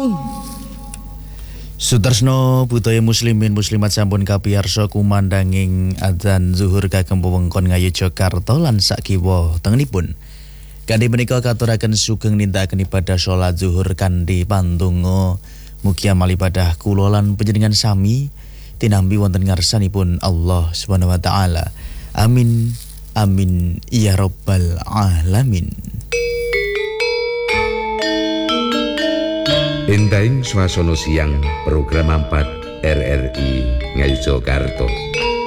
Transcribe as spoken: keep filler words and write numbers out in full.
Sutresno budaya muslimin muslimat sampun kapiyarsa kumandanging adzan zuhur kagem wewengkon Ngayogyakarta lan sakiwa tengenipun. Kanthi menika katuraken sugeng nindakaken ibadah salat zuhur kanthi pandonga mugi amal ibadah kula lan panjenengan sami tinambi wonten ngarsanipun Allah Subhanahu wa taala. Amin amin ya rabbal alamin. Endahing swasana siang program empat R R I Ngayogyakarta.